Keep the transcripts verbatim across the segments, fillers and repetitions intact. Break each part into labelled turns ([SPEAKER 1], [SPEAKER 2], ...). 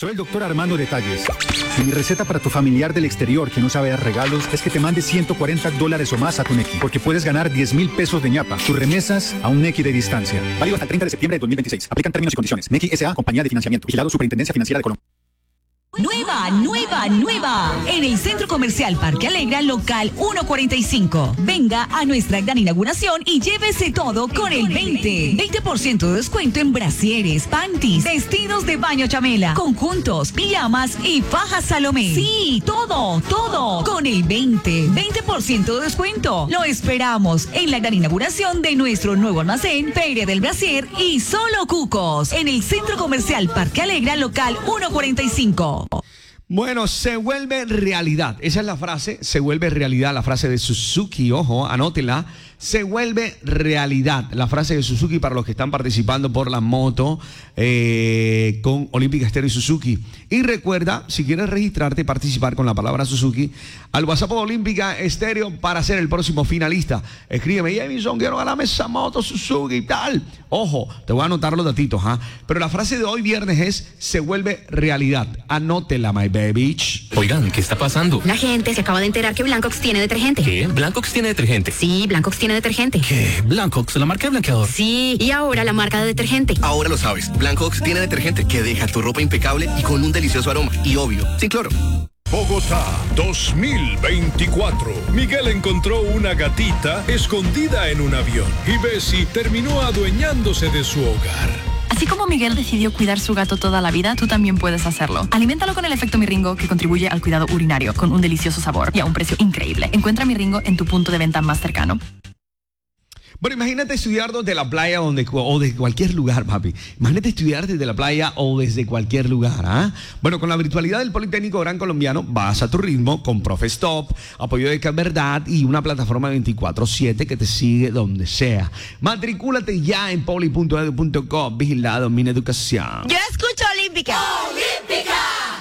[SPEAKER 1] Soy el doctor Armando Detalles. Y mi receta para tu familiar del exterior que no sabe dar regalos es que te mande ciento cuarenta dólares o más a tu Nequi, porque puedes ganar diez mil pesos de ñapa. Tus remesas a un Nequi de distancia. Válido hasta el treinta de septiembre de dos mil veintiséis. Aplican términos y condiciones. Nequi S A, compañía de financiamiento. Vigilado Superintendencia Financiera de Colombia.
[SPEAKER 2] Nueva, nueva, nueva. En el Centro Comercial Parque Alegra, local ciento cuarenta y cinco. Venga a nuestra gran inauguración y llévese todo con el veinte. veinte por ciento de descuento en brasieres, panties, vestidos de baño chamela, conjuntos, pijamas y fajas Salomé. Sí, todo, todo con el veinte. veinte por ciento de descuento. Lo esperamos en la gran inauguración de nuestro nuevo almacén, Feria del Brasier y Solo Cucos. En el Centro Comercial Parque Alegra, local ciento cuarenta y cinco.
[SPEAKER 3] Bueno, se vuelve realidad. Esa es la frase, se vuelve realidad, la frase de Suzuki. Ojo, anótela. Se vuelve realidad. La frase de Suzuki para los que están participando por la moto eh, con Olímpica Estéreo y Suzuki. Y recuerda, si quieres registrarte y participar con la palabra Suzuki, al WhatsApp de Olímpica Estéreo para ser el próximo finalista. Escríbeme, Jameson, quiero ganarme esa moto Suzuki y tal. Ojo, te voy a anotar los datitos, ¿ah? ¿eh? Pero la frase de hoy viernes es, se vuelve realidad. Anótela, my baby.
[SPEAKER 4] Oigan, ¿qué está pasando?
[SPEAKER 5] La gente se acaba de enterar que Blancox tiene detergente.
[SPEAKER 4] ¿Qué? ¿Blancox tiene detergente?
[SPEAKER 5] Sí, Blancox tiene detergente.
[SPEAKER 4] ¿Qué? ¿Blancox, la marca de blanqueador?
[SPEAKER 5] Sí, y ahora la marca de detergente.
[SPEAKER 6] Ahora lo sabes, Blancox tiene detergente que deja tu ropa impecable y con un delicioso aroma. Y obvio, sin cloro.
[SPEAKER 7] Bogotá dos mil veinticuatro. Miguel encontró una gatita escondida en un avión y Bessie terminó adueñándose de su hogar.
[SPEAKER 8] Así como Miguel decidió cuidar su gato toda la vida, tú también puedes hacerlo. Aliméntalo con el efecto Miringo, que contribuye al cuidado urinario, con un delicioso sabor y a un precio increíble. Encuentra Miringo en tu punto de venta más cercano.
[SPEAKER 3] Bueno, imagínate estudiar desde la playa donde, o desde cualquier lugar, papi. Imagínate estudiar desde la playa o desde cualquier lugar, ¿ah? ¿eh? Bueno, con la virtualidad del Politécnico Gran Colombiano, vas a tu ritmo con ProfeStop, apoyo de Verdad y una plataforma veinticuatro siete que te sigue donde sea. Matricúlate ya en poli punto edu punto co. Vigilado Mi Educación.
[SPEAKER 2] Yo escucho Olímpica.
[SPEAKER 9] ¡Olímpica!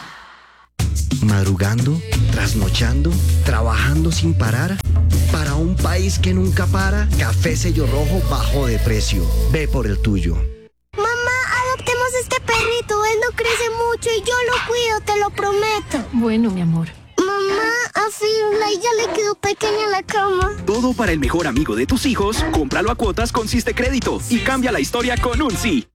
[SPEAKER 9] Madrugando, trasnochando, trabajando sin parar. Para un país que nunca para, Café Sello Rojo bajó de precio. Ve por el tuyo.
[SPEAKER 10] Mamá, adoptemos este perrito. Él no crece mucho y yo lo cuido, te lo prometo.
[SPEAKER 8] Bueno, mi amor.
[SPEAKER 10] Mamá, a Firulai ya le quedó pequeña la cama.
[SPEAKER 11] Todo para el mejor amigo de tus hijos. Cómpralo a cuotas con Siste Crédito y cambia la historia con un sí.